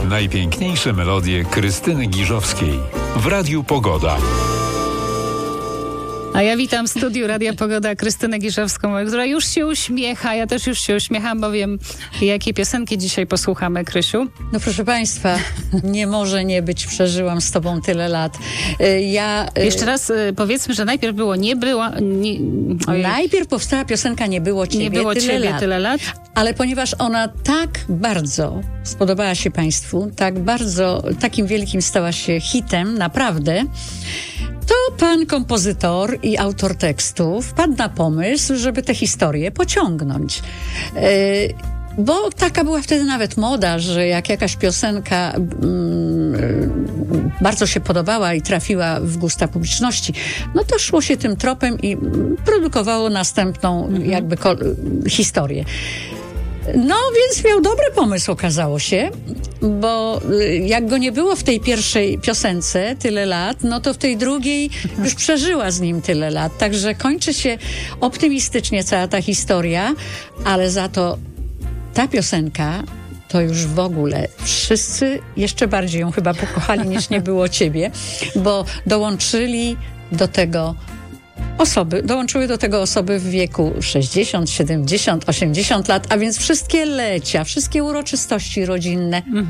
najpiękniejsze melodie Krystyny Giżowskiej w Radiu Pogoda. A ja witam w studiu Radia Pogoda Krystynę Giżowską, która już się uśmiecha. Ja też już się uśmiecham, bo wiem, jakie piosenki dzisiaj posłuchamy, Krysiu. No proszę Państwa, nie może nie być, przeżyłam z Tobą tyle lat. Jeszcze raz powiedzmy, że najpierw było nie było... Najpierw powstała piosenka Nie było Ciebie, nie było tyle lat. Ale ponieważ ona tak bardzo spodobała się Państwu, tak bardzo, takim wielkim stała się hitem, naprawdę, to pan kompozytor i autor tekstu wpadł na pomysł, żeby tę historię pociągnąć. Bo taka była wtedy nawet moda, że jak jakaś piosenka bardzo się podobała i trafiła w gusta publiczności, no to szło się tym tropem i produkowało następną jakby historię. No, więc miał dobry pomysł, okazało się, bo jak go nie było w tej pierwszej piosence tyle lat, no to w tej drugiej już przeżyła z nim tyle lat. Także kończy się optymistycznie cała ta historia, ale za to ta piosenka to już w ogóle wszyscy jeszcze bardziej ją chyba pokochali niż Nie było Ciebie, bo dołączyły do tego osoby w wieku 60, 70, 80 lat, a więc wszystkie lecia, wszystkie uroczystości rodzinne